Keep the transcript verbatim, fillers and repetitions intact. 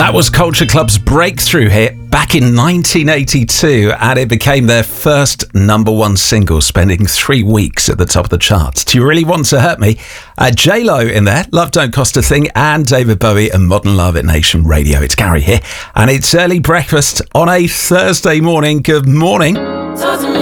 That was Culture Club's breakthrough hit back in nineteen eighty-two, and it became their first number one single, spending three weeks at the top of the charts. Do You Really Want to Hurt Me? Uh, J-Lo in there, Love Don't Cost a Thing, and David Bowie and Modern Love at Nation Radio. It's Gary here, and it's early breakfast on a Thursday morning. Good morning.